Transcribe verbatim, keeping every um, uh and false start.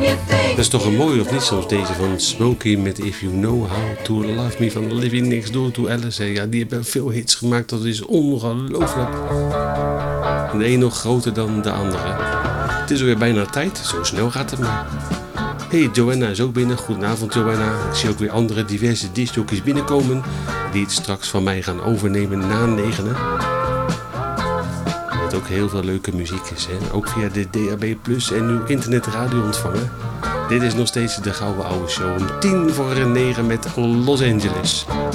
Dat is toch een mooie, of niet? Soms deze van Smokey met If You Know How To Love Me van Living Next Door to Alice. Ja, die hebben veel hits gemaakt. Dat is ongelooflijk. De een nog groter dan de andere. Het is alweer bijna tijd. Zo snel gaat het maar. Hey, Joanna is ook binnen. Goedenavond, Joanna. Ik zie ook weer andere diverse discjockeys binnenkomen. Die het straks van mij gaan overnemen na negenen. Met ook heel veel leuke muziekjes. Hè? Ook via de D A B plus en uw internetradio ontvangen. Dit is nog steeds de Gouden Oude Show om tien voor negen met Los Angeles.